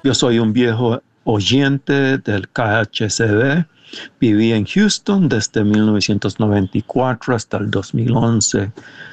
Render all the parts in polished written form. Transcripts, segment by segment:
Yo soy un viejo oyente del KHCB. Viví en Houston desde 1994 hasta el 2011.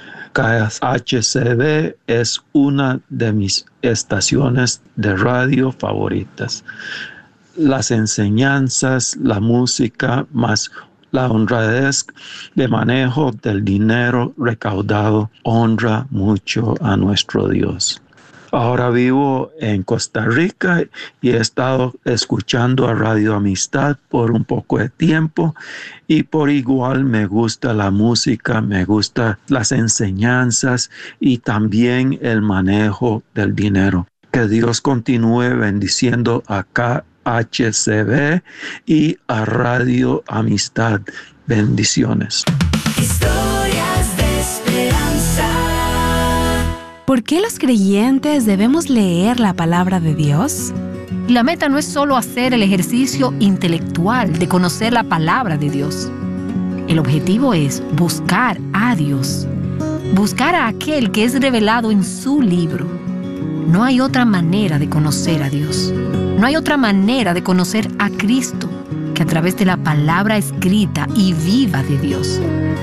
KHCB es una de mis estaciones de radio favoritas. Las enseñanzas, la música, más la honradez de manejo del dinero recaudado honra mucho a nuestro Dios. Ahora vivo en Costa Rica y he estado escuchando a Radio Amistad por un poco de tiempo y por igual me gusta la música, me gustan las enseñanzas y también el manejo del dinero. Que Dios continúe bendiciendo a KHCB y a Radio Amistad. Bendiciones. Historias de esperanza. ¿Por qué los creyentes debemos leer la palabra de Dios? La meta no es solo hacer el ejercicio intelectual de conocer la palabra de Dios. El objetivo es buscar a Dios, buscar a aquel que es revelado en su libro. No hay otra manera de conocer a Dios. No hay otra manera de conocer a Cristo que a través de la palabra escrita y viva de Dios.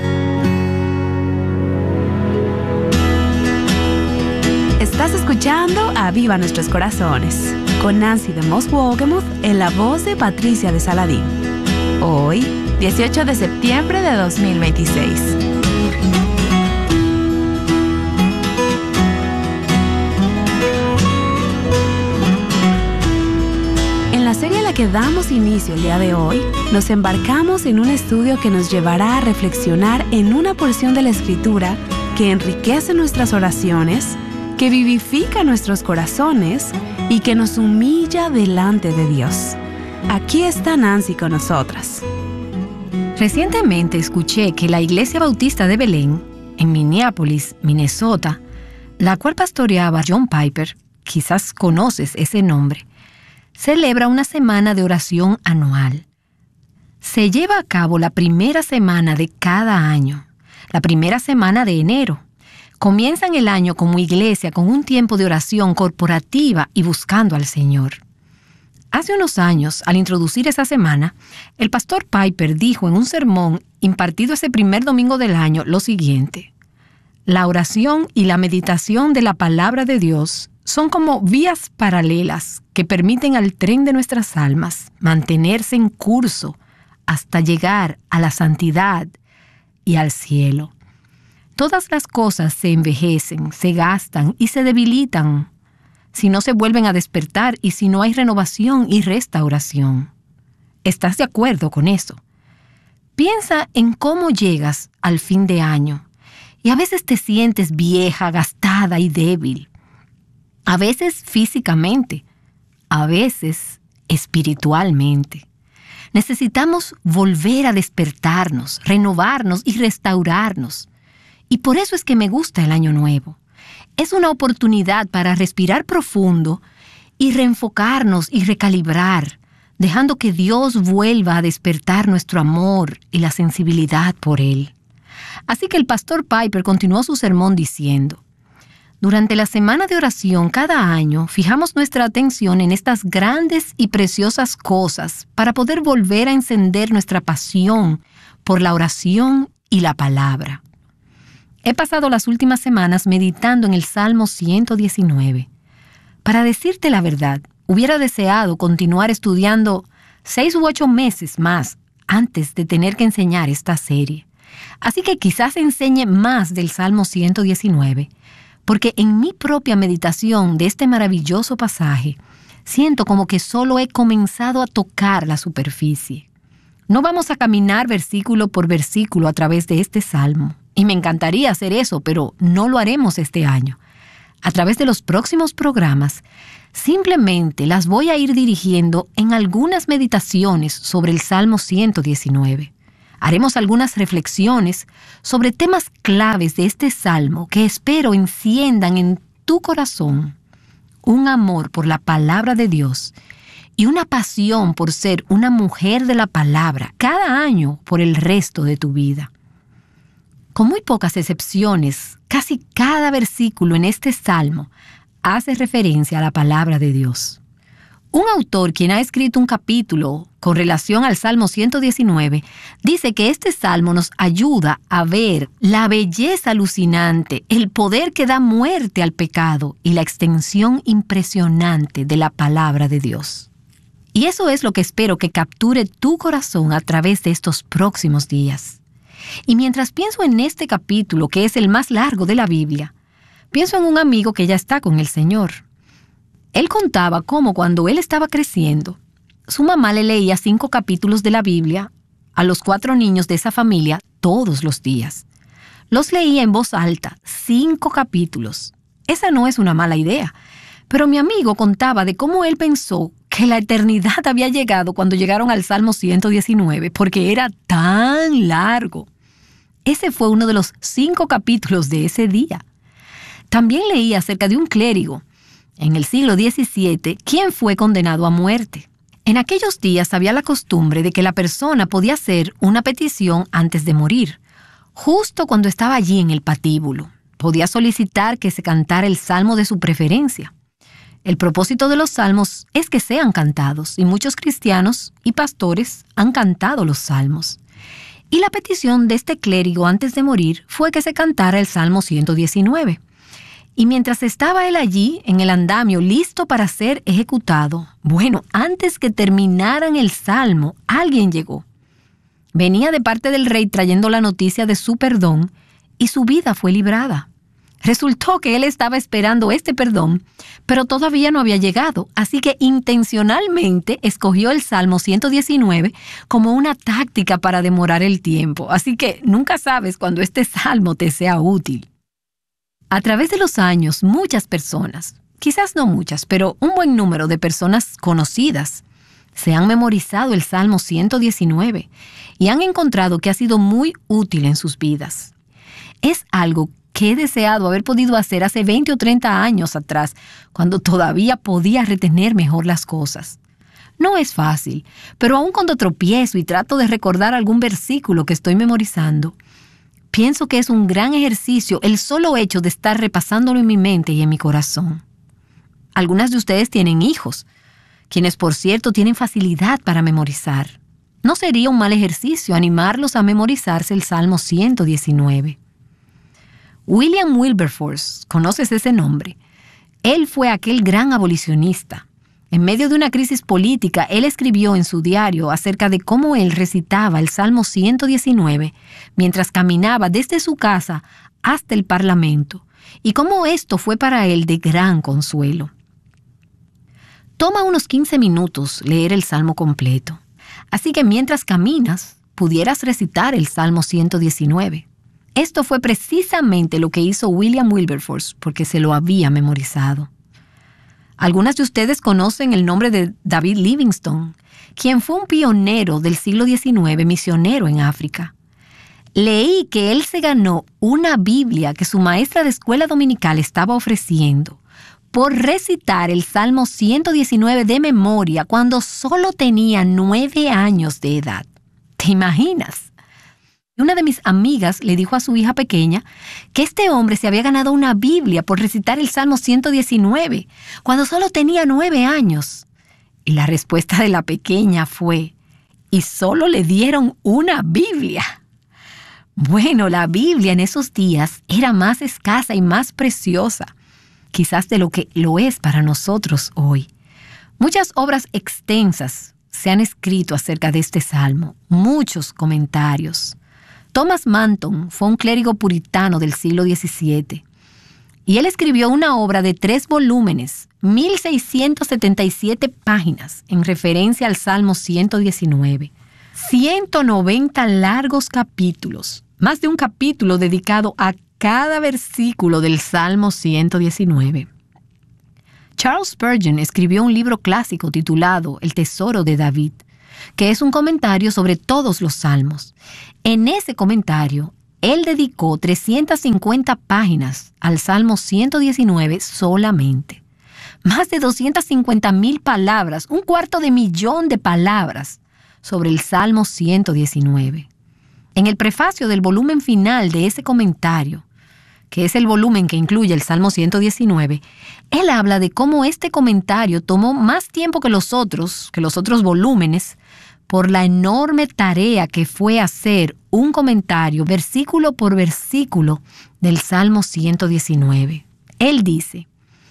Estás escuchando Aviva Nuestros Corazones con Nancy de Moss Wogemuth en la voz de Patricia de Saladín. Hoy, 18 de septiembre de 2026. En la serie a la que damos inicio el día de hoy, nos embarcamos en un estudio que nos llevará a reflexionar en una porción de la Escritura que enriquece nuestras oraciones, que vivifica nuestros corazones y que nos humilla delante de Dios. Aquí está Nancy con nosotras. Recientemente escuché que la Iglesia Bautista de Belén, en Minneapolis, Minnesota, la cual pastoreaba John Piper, quizás conoces ese nombre, celebra una semana de oración anual. Se lleva a cabo la primera semana de cada año, la primera semana de enero. Comienzan el año como iglesia con un tiempo de oración corporativa y buscando al Señor. Hace unos años, al introducir esa semana, el pastor Piper dijo en un sermón impartido ese primer domingo del año lo siguiente: la oración y la meditación de la palabra de Dios son como vías paralelas que permiten al tren de nuestras almas mantenerse en curso hasta llegar a la santidad y al cielo. Todas las cosas se envejecen, se gastan y se debilitan si no se vuelven a despertar y si no hay renovación y restauración. ¿Estás de acuerdo con eso? Piensa en cómo llegas al fin de año y a veces te sientes vieja, gastada y débil. A veces físicamente, a veces espiritualmente. Necesitamos volver a despertarnos, renovarnos y restaurarnos. Y por eso es que me gusta el Año Nuevo. Es una oportunidad para respirar profundo y reenfocarnos y recalibrar, dejando que Dios vuelva a despertar nuestro amor y la sensibilidad por Él. Así que el pastor Piper continuó su sermón diciendo: durante la semana de oración cada año fijamos nuestra atención en estas grandes y preciosas cosas para poder volver a encender nuestra pasión por la oración y la palabra. He pasado las últimas semanas meditando en el Salmo 119. Para decirte la verdad, hubiera deseado continuar estudiando 6 u 8 meses más antes de tener que enseñar esta serie. Así que quizás enseñe más del Salmo 119, porque en mi propia meditación de este maravilloso pasaje, siento como que solo he comenzado a tocar la superficie. No vamos a caminar versículo por versículo a través de este salmo. Y me encantaría hacer eso, pero no lo haremos este año. A través de los próximos programas, simplemente las voy a ir dirigiendo en algunas meditaciones sobre el Salmo 119. Haremos algunas reflexiones sobre temas claves de este salmo que espero enciendan en tu corazón un amor por la palabra de Dios y una pasión por ser una mujer de la palabra cada año por el resto de tu vida. Con muy pocas excepciones, casi cada versículo en este salmo hace referencia a la palabra de Dios. Un autor quien ha escrito un capítulo con relación al Salmo 119 dice que este salmo nos ayuda a ver la belleza alucinante, el poder que da muerte al pecado y la extensión impresionante de la palabra de Dios. Y eso es lo que espero que capture tu corazón a través de estos próximos días. Y mientras pienso en este capítulo, que es el más largo de la Biblia, pienso en un amigo que ya está con el Señor. Él contaba cómo cuando él estaba creciendo, su mamá le leía 5 capítulos de la Biblia a los 4 niños de esa familia todos los días. Los leía en voz alta, 5 capítulos. Esa no es una mala idea, pero mi amigo contaba de cómo él pensó que la eternidad había llegado cuando llegaron al Salmo 119, porque era tan largo. Ese fue uno de los 5 capítulos de ese día. También leía acerca de un clérigo en el siglo XVII, quien fue condenado a muerte. En aquellos días había la costumbre de que la persona podía hacer una petición antes de morir, justo cuando estaba allí en el patíbulo. Podía solicitar que se cantara el salmo de su preferencia. El propósito de los salmos es que sean cantados, y muchos cristianos y pastores han cantado los salmos. Y la petición de este clérigo antes de morir fue que se cantara el Salmo 119. Y mientras estaba él allí, en el andamio, listo para ser ejecutado, antes que terminaran el salmo, alguien llegó. Venía de parte del rey trayendo la noticia de su perdón, y su vida fue librada. Resultó que él estaba esperando este perdón, pero todavía no había llegado, así que intencionalmente escogió el Salmo 119 como una táctica para demorar el tiempo. Así que nunca sabes cuándo este salmo te sea útil. A través de los años, muchas personas, quizás no muchas, pero un buen número de personas conocidas, se han memorizado el Salmo 119 y han encontrado que ha sido muy útil en sus vidas. Es algo que he deseado haber podido hacer hace 20 o 30 años atrás, cuando todavía podía retener mejor las cosas. No es fácil, pero aun cuando tropiezo y trato de recordar algún versículo que estoy memorizando, pienso que es un gran ejercicio el solo hecho de estar repasándolo en mi mente y en mi corazón. Algunas de ustedes tienen hijos, quienes por cierto tienen facilidad para memorizar. No sería un mal ejercicio animarlos a memorizarse el Salmo 119. William Wilberforce, ¿conoces ese nombre? Él fue aquel gran abolicionista. En medio de una crisis política, él escribió en su diario acerca de cómo él recitaba el Salmo 119 mientras caminaba desde su casa hasta el Parlamento, y cómo esto fue para él de gran consuelo. Toma unos 15 minutos leer el Salmo completo, así que mientras caminas, pudieras recitar el Salmo 119. Esto fue precisamente lo que hizo William Wilberforce, porque se lo había memorizado. Algunas de ustedes conocen el nombre de David Livingstone, quien fue un pionero del siglo XIX, misionero en África. Leí que él se ganó una Biblia que su maestra de escuela dominical estaba ofreciendo por recitar el Salmo 119 de memoria cuando solo tenía 9 años de edad. ¿Te imaginas? Una de mis amigas le dijo a su hija pequeña que este hombre se había ganado una Biblia por recitar el Salmo 119, cuando solo tenía 9 años. Y la respuesta de la pequeña fue, ¿y solo le dieron una Biblia? Bueno, la Biblia en esos días era más escasa y más preciosa, quizás de lo que lo es para nosotros hoy. Muchas obras extensas se han escrito acerca de este salmo, muchos comentarios. Thomas Manton fue un clérigo puritano del siglo XVII y él escribió una obra de 3 volúmenes, 1677 páginas, en referencia al Salmo 119. 190 largos capítulos, más de un capítulo dedicado a cada versículo del Salmo 119. Charles Spurgeon escribió un libro clásico titulado El Tesoro de David, que es un comentario sobre todos los salmos. En ese comentario, él dedicó 350 páginas al Salmo 119 solamente. Más de 250,000 palabras, 250,000 de palabras sobre el Salmo 119. En el prefacio del volumen final de ese comentario, que es el volumen que incluye el Salmo 119, él habla de cómo este comentario tomó más tiempo que los otros volúmenes, por la enorme tarea que fue hacer un comentario versículo por versículo del Salmo 119. Él dice: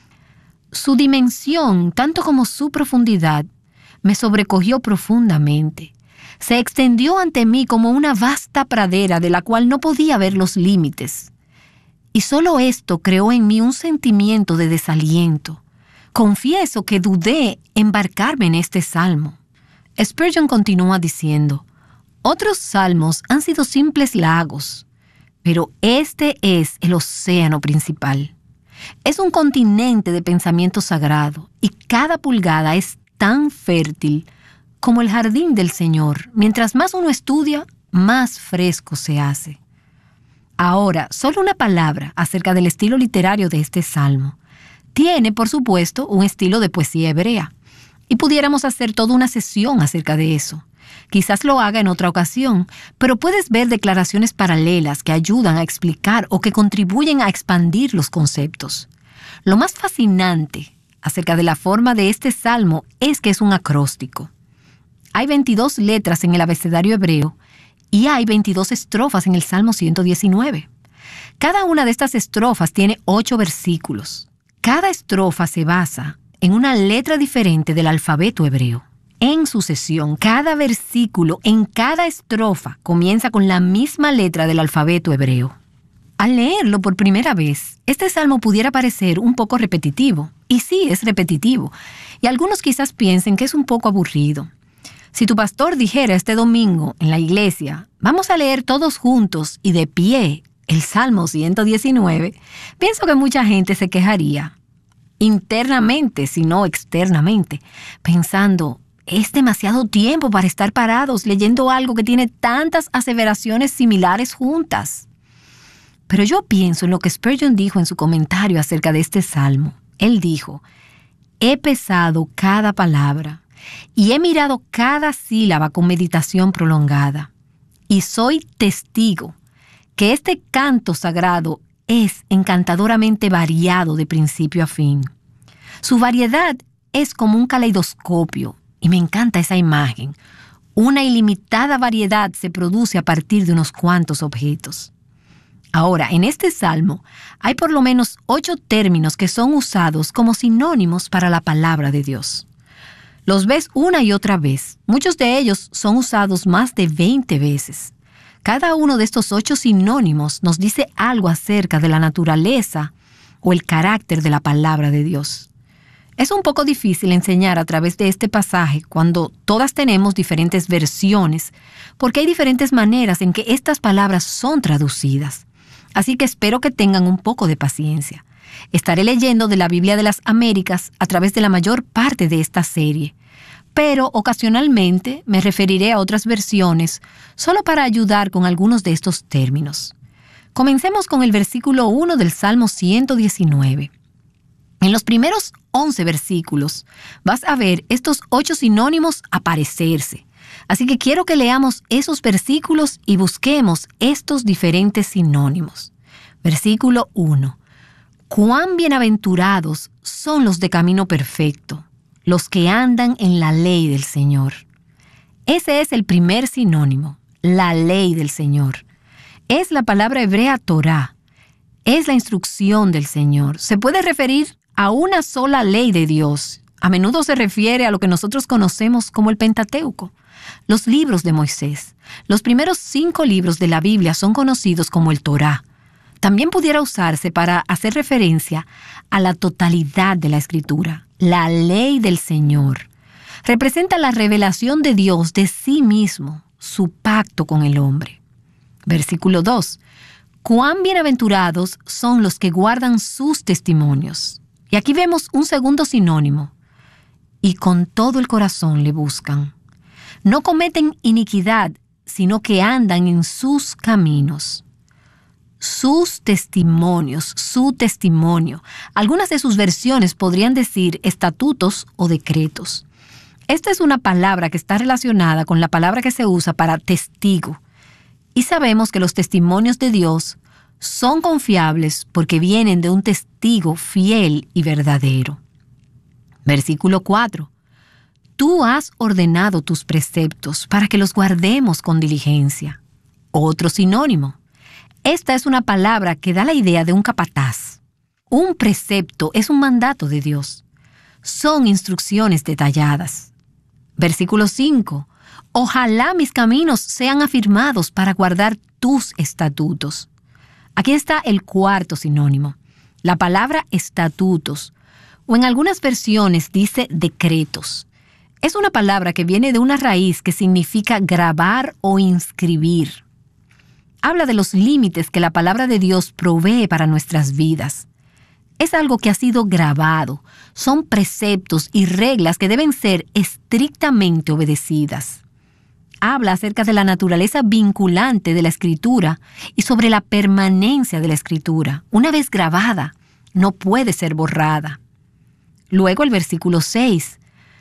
su dimensión, tanto como su profundidad, me sobrecogió profundamente. Se extendió ante mí como una vasta pradera de la cual no podía ver los límites. Y solo esto creó en mí un sentimiento de desaliento. Confieso que dudé embarcarme en este salmo. Spurgeon continúa diciendo: otros salmos han sido simples lagos, pero este es el océano principal. Es un continente de pensamiento sagrado y cada pulgada es tan fértil como el jardín del Señor. Mientras más uno estudia, más fresco se hace. Ahora, solo una palabra acerca del estilo literario de este salmo. Tiene, por supuesto, un estilo de poesía hebrea, y pudiéramos hacer toda una sesión acerca de eso. Quizás lo haga en otra ocasión, pero puedes ver declaraciones paralelas que ayudan a explicar o que contribuyen a expandir los conceptos. Lo más fascinante acerca de la forma de este salmo es que es un acróstico. Hay 22 letras en el abecedario hebreo y hay 22 estrofas en el Salmo 119. Cada una de estas estrofas tiene 8 versículos. Cada estrofa se basa en una letra diferente del alfabeto hebreo. En sucesión, cada versículo en cada estrofa comienza con la misma letra del alfabeto hebreo. Al leerlo por primera vez, este salmo pudiera parecer un poco repetitivo. Y sí, es repetitivo. Y algunos quizás piensen que es un poco aburrido. Si tu pastor dijera este domingo en la iglesia: vamos a leer todos juntos y de pie el Salmo 119, pienso que mucha gente se quejaría, internamente, si no externamente, pensando: es demasiado tiempo para estar parados leyendo algo que tiene tantas aseveraciones similares juntas. Pero yo pienso en lo que Spurgeon dijo en su comentario acerca de este salmo. Él dijo: he pesado cada palabra y he mirado cada sílaba con meditación prolongada. Y soy testigo que este canto sagrado es encantadoramente variado de principio a fin. Su variedad es como un caleidoscopio, y me encanta esa imagen. Una ilimitada variedad se produce a partir de unos cuantos objetos. Ahora, en este salmo hay por lo menos 8 términos que son usados como sinónimos para la palabra de Dios. Los ves una y otra vez. Muchos de ellos son usados más de 20 veces. Cada uno de estos 8 sinónimos nos dice algo acerca de la naturaleza o el carácter de la palabra de Dios. Es un poco difícil enseñar a través de este pasaje cuando todas tenemos diferentes versiones, porque hay diferentes maneras en que estas palabras son traducidas. Así que espero que tengan un poco de paciencia. Estaré leyendo de la Biblia de las Américas a través de la mayor parte de esta serie, pero ocasionalmente me referiré a otras versiones solo para ayudar con algunos de estos términos. Comencemos con el versículo 1 del Salmo 119. En los primeros 11 versículos vas a ver estos 8 sinónimos aparecerse. Así que quiero que leamos esos versículos y busquemos estos diferentes sinónimos. Versículo 1. Cuán bienaventurados son los de camino perfecto, los que andan en la ley del Señor. Ese es el primer sinónimo, la ley del Señor. Es la palabra hebrea Torá. Es la instrucción del Señor. Se puede referir a una sola ley de Dios. A menudo se refiere a lo que nosotros conocemos como el Pentateuco, los libros de Moisés. Los primeros 5 libros de la Biblia son conocidos como el Torá. También pudiera usarse para hacer referencia a la totalidad de la Escritura. La ley del Señor representa la revelación de Dios de sí mismo, su pacto con el hombre. Versículo 2. Cuán bienaventurados son los que guardan sus testimonios. Y aquí vemos un segundo sinónimo. Y con todo el corazón le buscan. No cometen iniquidad, sino que andan en sus caminos. Sus testimonios, su testimonio. Algunas de sus versiones podrían decir estatutos o decretos. Esta es una palabra que está relacionada con la palabra que se usa para testigo. Y sabemos que los testimonios de Dios son confiables porque vienen de un testigo fiel y verdadero. Versículo 4. Tú has ordenado tus preceptos para que los guardemos con diligencia. Otro sinónimo. Esta es una palabra que da la idea de un capataz. Un precepto es un mandato de Dios. Son instrucciones detalladas. Versículo 5. Ojalá mis caminos sean afirmados para guardar tus estatutos. Aquí está el cuarto sinónimo. La palabra estatutos, o en algunas versiones dice decretos. Es una palabra que viene de una raíz que significa grabar o inscribir. Habla de los límites que la palabra de Dios provee para nuestras vidas. Es algo que ha sido grabado. Son preceptos y reglas que deben ser estrictamente obedecidas. Habla acerca de la naturaleza vinculante de la Escritura y sobre la permanencia de la Escritura. Una vez grabada, no puede ser borrada. Luego el versículo 6.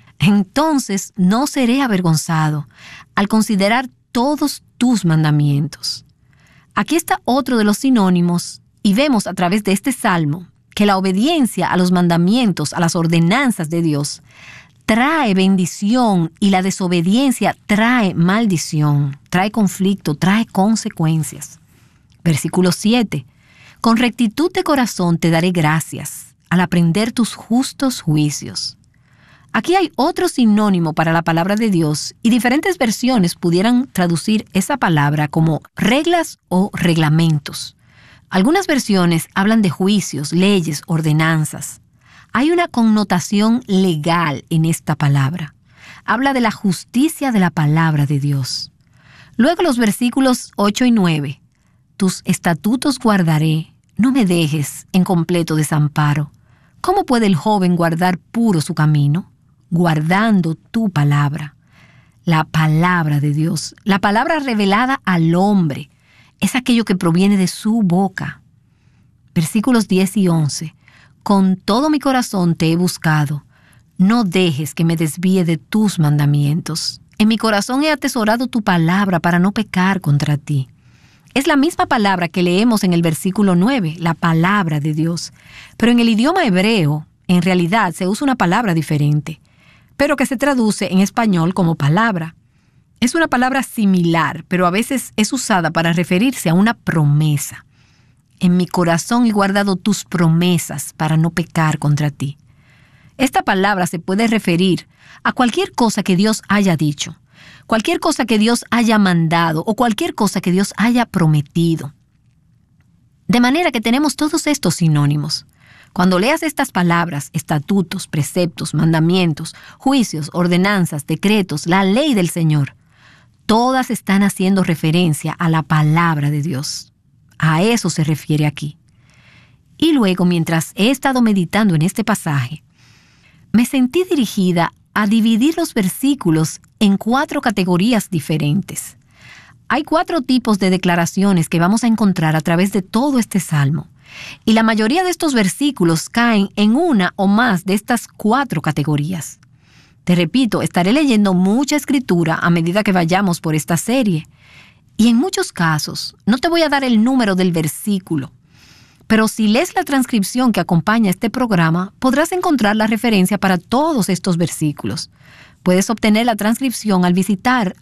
Entonces no seré avergonzado al considerar todos tus mandamientos. Aquí está otro de los sinónimos y vemos a través de este salmo que la obediencia a los mandamientos, a las ordenanzas de Dios, trae bendición y la desobediencia trae maldición, trae conflicto, trae consecuencias. Versículo 7. Con rectitud de corazón te daré gracias al aprender tus justos juicios. Aquí hay otro sinónimo para la palabra de Dios y diferentes versiones pudieran traducir esa palabra como reglas o reglamentos. Algunas versiones hablan de juicios, leyes, ordenanzas. Hay una connotación legal en esta palabra. Habla de la justicia de la palabra de Dios. Luego los versículos 8 y 9. Tus estatutos guardaré, no me dejes en completo desamparo. ¿Cómo puede el joven guardar puro su camino? Guardando tu palabra. La palabra de Dios, la palabra revelada al hombre, es aquello que proviene de su boca. Versículos 10 y 11. Con todo mi corazón te he buscado. No dejes que me desvíe de tus mandamientos. En mi corazón he atesorado tu palabra para no pecar contra ti. Es la misma palabra que leemos en el versículo 9, la palabra de Dios. Pero en el idioma hebreo, en realidad se usa una palabra diferente, pero que se traduce en español como palabra. Es una palabra similar, pero a veces es usada para referirse a una promesa. En mi corazón he guardado tus promesas para no pecar contra ti. Esta palabra se puede referir a cualquier cosa que Dios haya dicho, cualquier cosa que Dios haya mandado o cualquier cosa que Dios haya prometido. De manera que tenemos todos estos sinónimos. Cuando leas estas palabras, estatutos, preceptos, mandamientos, juicios, ordenanzas, decretos, la ley del Señor, todas están haciendo referencia a la palabra de Dios. A eso se refiere aquí. Y luego, mientras he estado meditando en este pasaje, me sentí dirigida a dividir los versículos en 4 categorías diferentes. Hay 4 tipos de declaraciones que vamos a encontrar a través de todo este salmo. Y la mayoría de estos versículos caen en una o más de estas 4 categorías. Te repito, estaré leyendo mucha escritura a medida que vayamos por esta serie. Y en muchos casos, no te voy a dar el número del versículo, pero si lees la transcripción que acompaña este programa, podrás encontrar la referencia para todos estos versículos. Puedes obtener la transcripción al visitar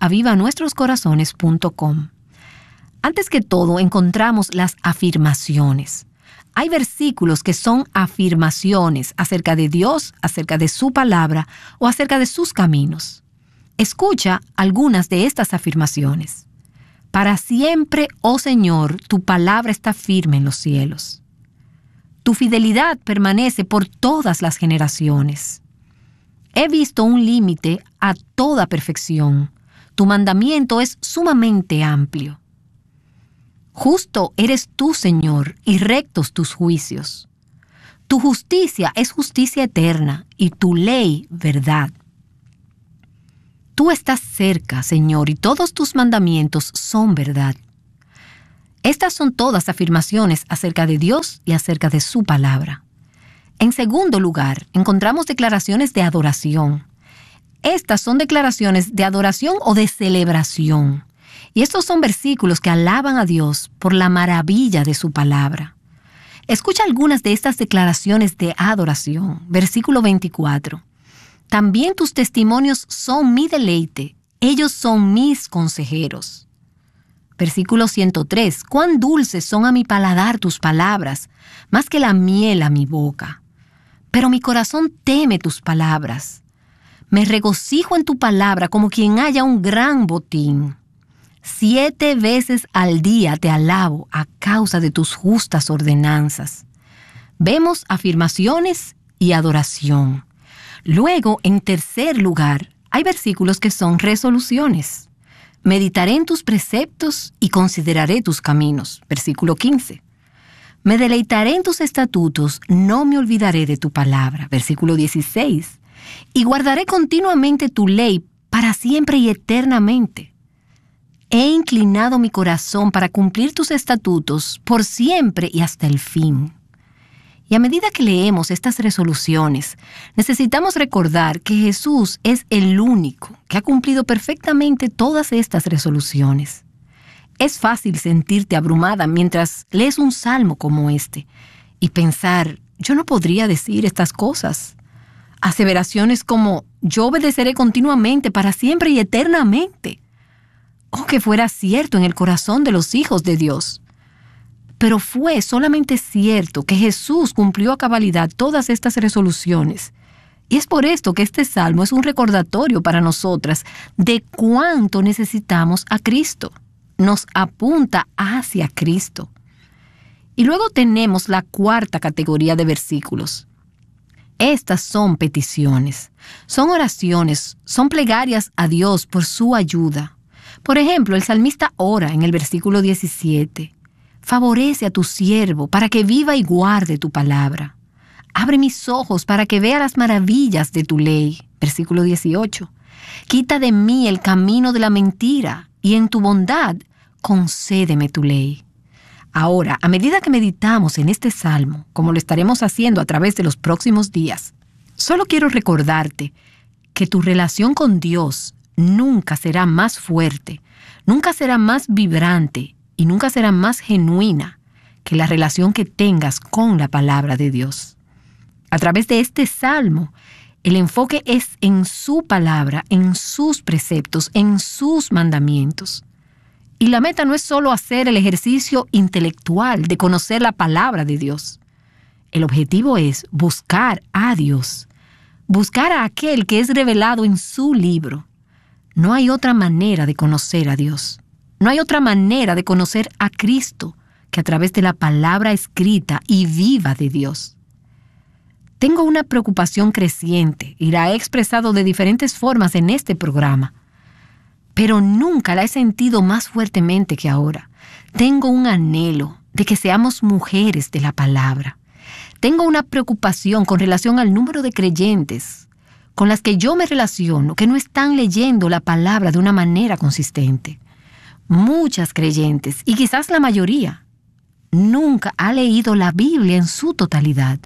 avivanuestroscorazones.com. Antes que todo, encontramos las afirmaciones. Hay versículos que son afirmaciones acerca de Dios, acerca de su palabra o acerca de sus caminos. Escucha algunas de estas afirmaciones. Para siempre, oh Señor, tu palabra está firme en los cielos. Tu fidelidad permanece por todas las generaciones. He visto un límite a toda perfección. Tu mandamiento es sumamente amplio. Justo eres tú, Señor, y rectos tus juicios. Tu justicia es justicia eterna y tu ley, verdad. Tú estás cerca, Señor, y todos tus mandamientos son verdad. Estas son todas afirmaciones acerca de Dios y acerca de su palabra. En segundo lugar, encontramos declaraciones de adoración. Estas son declaraciones de adoración o de celebración. Y estos son versículos que alaban a Dios por la maravilla de su palabra. Escucha algunas de estas declaraciones de adoración. Versículo 24. También tus testimonios son mi deleite, ellos son mis consejeros. Versículo 103. Cuán dulces son a mi paladar tus palabras, más que la miel a mi boca. Pero mi corazón teme tus palabras. Me regocijo en tu palabra como quien halla un gran botín. 7 veces al día te alabo a causa de tus justas ordenanzas. Vemos afirmaciones y adoración. Luego, en tercer lugar, hay versículos que son resoluciones. Meditaré en tus preceptos y consideraré tus caminos. Versículo 15. Me deleitaré en tus estatutos, no me olvidaré de tu palabra. Versículo 16. Y guardaré continuamente tu ley para siempre y eternamente. He inclinado mi corazón para cumplir tus estatutos por siempre y hasta el fin. Y a medida que leemos estas resoluciones, necesitamos recordar que Jesús es el único que ha cumplido perfectamente todas estas resoluciones. Es fácil sentirte abrumada mientras lees un salmo como este y pensar, yo no podría decir estas cosas. Aseveraciones como, yo obedeceré continuamente para siempre y eternamente. Oh, que fuera cierto en el corazón de los hijos de Dios. Pero fue solamente cierto que Jesús cumplió a cabalidad todas estas resoluciones. Y es por esto que este salmo es un recordatorio para nosotras de cuánto necesitamos a Cristo. Nos apunta hacia Cristo. Y luego tenemos la cuarta categoría de versículos. Estas son peticiones, son oraciones, son plegarias a Dios por su ayuda. Por ejemplo, el salmista ora en el versículo 17. Favorece a tu siervo para que viva y guarde tu palabra. Abre mis ojos para que vea las maravillas de tu ley. Versículo 18. Quita de mí el camino de la mentira y en tu bondad concédeme tu ley. Ahora, a medida que meditamos en este salmo, como lo estaremos haciendo a través de los próximos días, solo quiero recordarte que tu relación con Dios nunca será más fuerte, nunca será más vibrante y nunca será más genuina que la relación que tengas con la palabra de Dios. A través de este salmo, el enfoque es en su palabra, en sus preceptos, en sus mandamientos. Y la meta no es solo hacer el ejercicio intelectual de conocer la palabra de Dios. El objetivo es buscar a Dios, buscar a aquel que es revelado en su libro. No hay otra manera de conocer a Dios. No hay otra manera de conocer a Cristo que a través de la palabra escrita y viva de Dios. Tengo una preocupación creciente y la he expresado de diferentes formas en este programa, pero nunca la he sentido más fuertemente que ahora. Tengo un anhelo de que seamos mujeres de la palabra. Tengo una preocupación con relación al número de creyentes con las que yo me relaciono que no están leyendo la palabra de una manera consistente. Muchas creyentes, y quizás la mayoría, nunca ha leído la Biblia en su totalidad.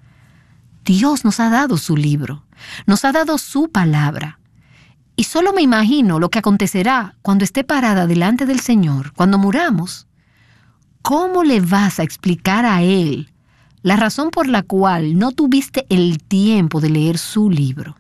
Dios nos ha dado su libro, nos ha dado su palabra. Y solo me imagino lo que acontecerá cuando esté parada delante del Señor, cuando muramos. ¿Cómo le vas a explicar a Él la razón por la cual no tuviste el tiempo de leer su libro?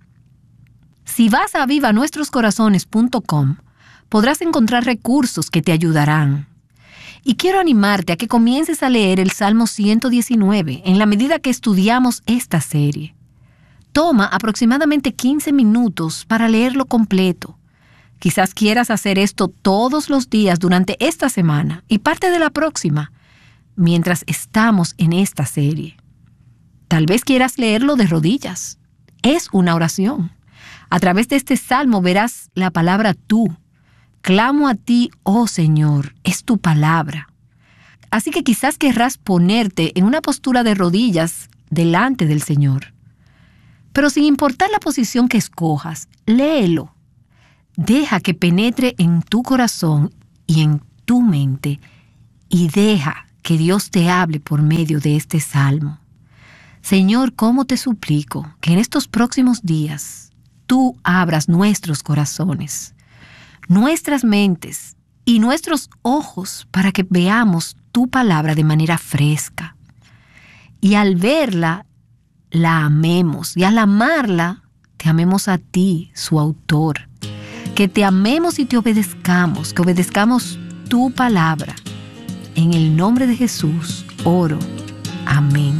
Si vas a avivanuestroscorazones.com, podrás encontrar recursos que te ayudarán. Y quiero animarte a que comiences a leer el Salmo 119 en la medida que estudiamos esta serie. Toma aproximadamente 15 minutos para leerlo completo. Quizás quieras hacer esto todos los días durante esta semana y parte de la próxima, mientras estamos en esta serie. Tal vez quieras leerlo de rodillas. Es una oración. A través de este salmo verás la palabra tú. Clamo a ti, oh Señor, es tu palabra. Así que quizás querrás ponerte en una postura de rodillas delante del Señor. Pero sin importar la posición que escojas, léelo. Deja que penetre en tu corazón y en tu mente y deja que Dios te hable por medio de este salmo. Señor, ¿cómo te suplico que en estos próximos días tú abras nuestros corazones? nuestras mentes y nuestros ojos para que veamos tu palabra de manera fresca. Y al verla, la amemos. Y al amarla, te amemos a ti, su autor. Que te amemos y te obedezcamos, que obedezcamos tu palabra. En el nombre de Jesús, oro. Amén.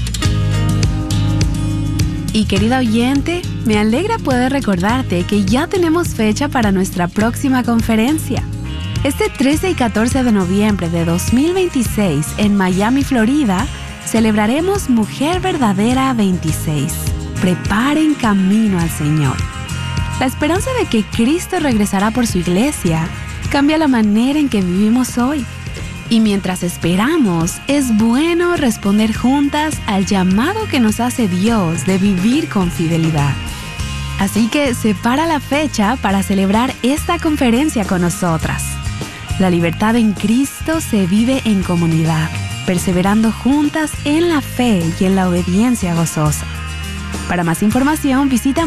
Y querida oyente, me alegra poder recordarte que ya tenemos fecha para nuestra próxima conferencia. Este 13 y 14 de noviembre de 2026 en Miami, Florida, celebraremos Mujer Verdadera 26. Preparen camino al Señor. La esperanza de que Cristo regresará por su iglesia cambia la manera en que vivimos hoy. Y mientras esperamos, es bueno responder juntas al llamado que nos hace Dios de vivir con fidelidad. Así que separa la fecha para celebrar esta conferencia con nosotras. La libertad en Cristo se vive en comunidad, perseverando juntas en la fe y en la obediencia gozosa. Para más información, visita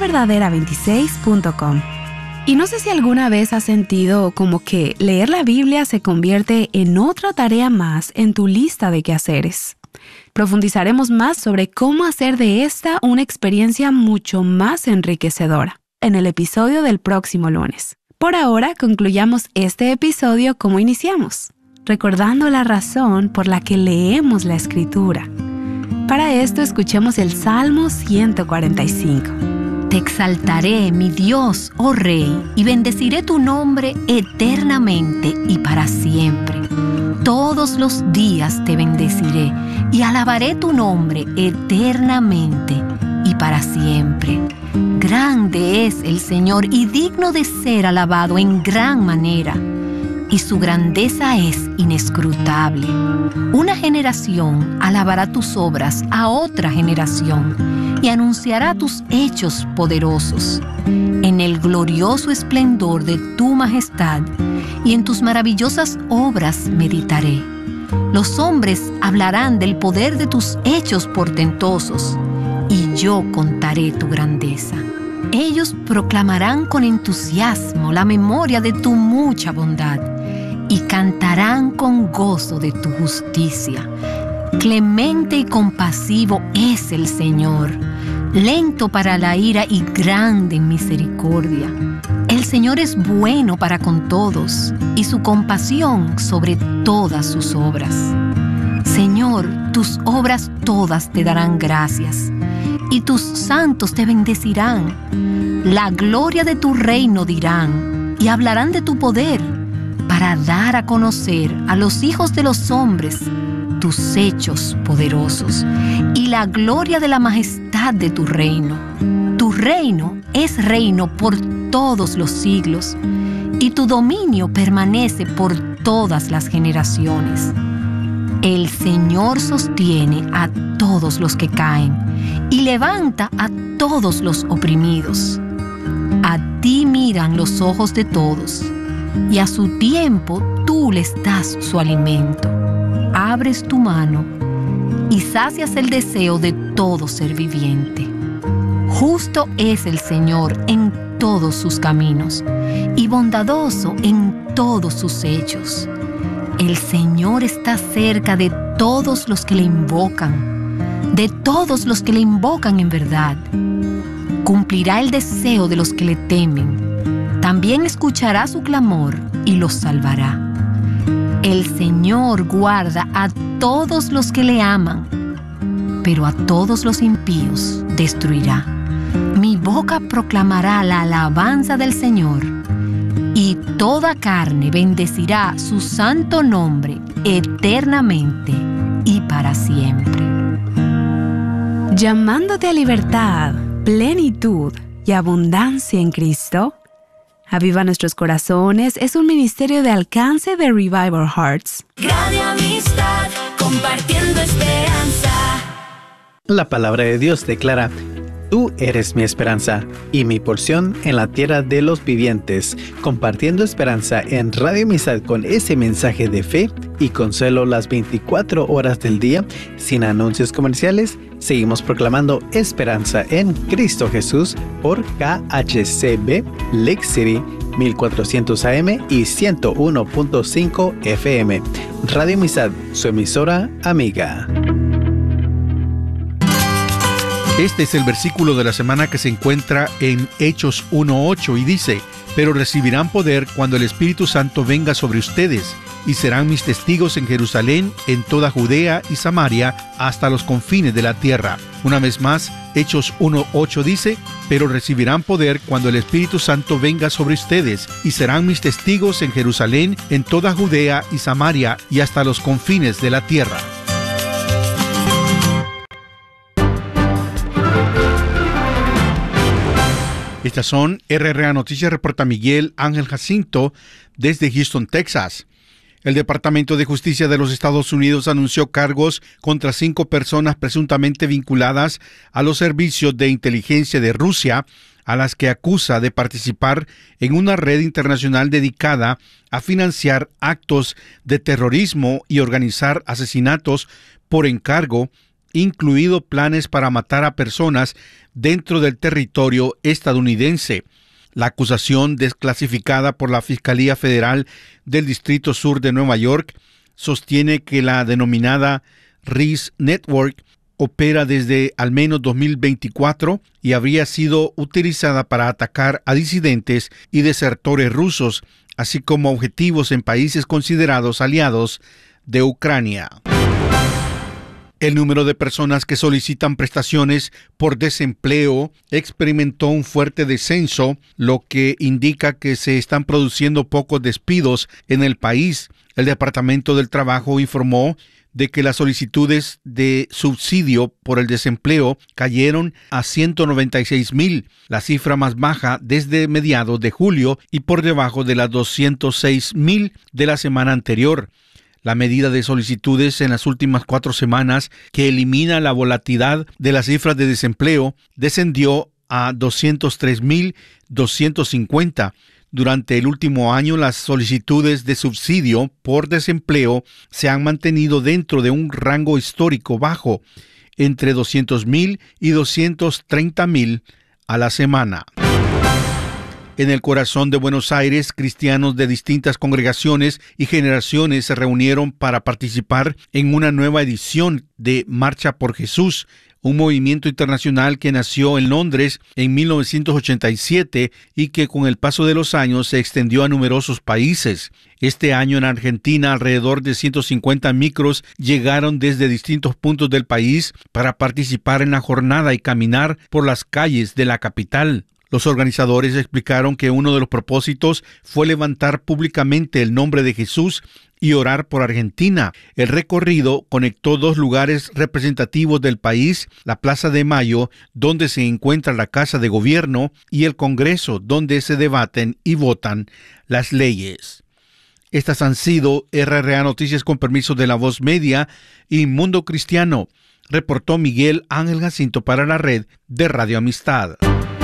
mujerverdadera26.com. Y no sé si alguna vez has sentido como que leer la Biblia se convierte en otra tarea más en tu lista de quehaceres. Profundizaremos más sobre cómo hacer de esta una experiencia mucho más enriquecedora en el episodio del próximo lunes. Por ahora, concluyamos este episodio como iniciamos, recordando la razón por la que leemos la Escritura. Para esto, escuchemos el Salmo 145. Te exaltaré, mi Dios, oh Rey, y bendeciré tu nombre eternamente y para siempre. Todos los días te bendeciré y alabaré tu nombre eternamente y para siempre. Grande es el Señor y digno de ser alabado en gran manera, y su grandeza es inescrutable. Una generación alabará tus obras a otra generación y anunciará tus hechos poderosos. En el glorioso esplendor de tu majestad y en tus maravillosas obras meditaré. Los hombres hablarán del poder de tus hechos portentosos, y yo contaré tu grandeza. Ellos proclamarán con entusiasmo la memoria de tu mucha bondad y cantarán con gozo de tu justicia. Clemente y compasivo es el Señor, lento para la ira y grande en misericordia. El Señor es bueno para con todos y su compasión sobre todas sus obras. Señor, tus obras todas te darán gracias y tus santos te bendecirán. La gloria de tu reino dirán y hablarán de tu poder para dar a conocer a los hijos de los hombres tus hechos poderosos y la gloria de la majestad de tu reino. Tu reino es reino por todos los siglos y tu dominio permanece por todas las generaciones. El Señor sostiene a todos los que caen y levanta a todos los oprimidos. A ti miran los ojos de todos y a su tiempo tú les das su alimento. Abres tu mano y sacias el deseo de todo ser viviente. Justo es el Señor en todos sus caminos y bondadoso en todos sus hechos. El Señor está cerca de todos los que le invocan, de todos los que le invocan en verdad. Cumplirá el deseo de los que le temen. También escuchará su clamor y los salvará. El Señor guarda a todos los que le aman, pero a todos los impíos destruirá. Mi boca proclamará la alabanza del Señor, y toda carne bendecirá su santo nombre eternamente y para siempre. Llamándote a libertad, plenitud y abundancia en Cristo, Aviva Nuestros Corazones es un ministerio de alcance de Revival Hearts. Radio Amistad, compartiendo esperanza. La palabra de Dios declara: Tú eres mi esperanza y mi porción en la tierra de los vivientes, compartiendo esperanza en Radio Amistad con ese mensaje de fe y consuelo las 24 horas del día, sin anuncios comerciales. Seguimos proclamando esperanza en Cristo Jesús por KHCB Lake City 1400 AM y 101.5 FM. Radio Amistad, su emisora amiga. Este es el versículo de la semana que se encuentra en Hechos 1:8 y dice: pero recibirán poder cuando el Espíritu Santo venga sobre ustedes, y serán mis testigos en Jerusalén, en toda Judea y Samaria, hasta los confines de la tierra. Una vez más, Hechos 1:8 dice: pero recibirán poder cuando el Espíritu Santo venga sobre ustedes, y serán mis testigos en Jerusalén, en toda Judea y Samaria, y hasta los confines de la tierra. Estas son RRA Noticias, reporta Miguel Ángel Jacinto desde Houston, Texas. El Departamento de Justicia de los Estados Unidos anunció cargos contra 5 personas presuntamente vinculadas a los servicios de inteligencia de Rusia, a las que acusa de participar en una red internacional dedicada a financiar actos de terrorismo y organizar asesinatos por encargo, incluido planes para matar a personas dentro del territorio estadounidense. La acusación, desclasificada por la Fiscalía Federal del Distrito Sur de Nueva York, sostiene que la denominada RIS Network opera desde al menos 2024 y habría sido utilizada para atacar a disidentes y desertores rusos, así como objetivos en países considerados aliados de Ucrania. El número de personas que solicitan prestaciones por desempleo experimentó un fuerte descenso, lo que indica que se están produciendo pocos despidos en el país. El Departamento del Trabajo informó de que las solicitudes de subsidio por el desempleo cayeron a 196,000, la cifra más baja desde mediados de julio y por debajo de las 206,000 de la semana anterior. La medida de solicitudes en las últimas 4 semanas, que elimina la volatilidad de las cifras de desempleo, descendió a 203,250. Durante el último año, las solicitudes de subsidio por desempleo se han mantenido dentro de un rango histórico bajo, entre 200,000 y 230,000 a la semana. En el corazón de Buenos Aires, cristianos de distintas congregaciones y generaciones se reunieron para participar en una nueva edición de Marcha por Jesús, un movimiento internacional que nació en Londres en 1987 y que con el paso de los años se extendió a numerosos países. Este año en Argentina, alrededor de 150 micros llegaron desde distintos puntos del país para participar en la jornada y caminar por las calles de la capital. Los organizadores explicaron que uno de los propósitos fue levantar públicamente el nombre de Jesús y orar por Argentina. El recorrido conectó 2 lugares representativos del país, la Plaza de Mayo, donde se encuentra la Casa de Gobierno, y el Congreso, donde se debaten y votan las leyes. Estas han sido RRA Noticias con permiso de La Voz Media y Mundo Cristiano. Reportó Miguel Ángel Jacinto para la red de Radio Amistad.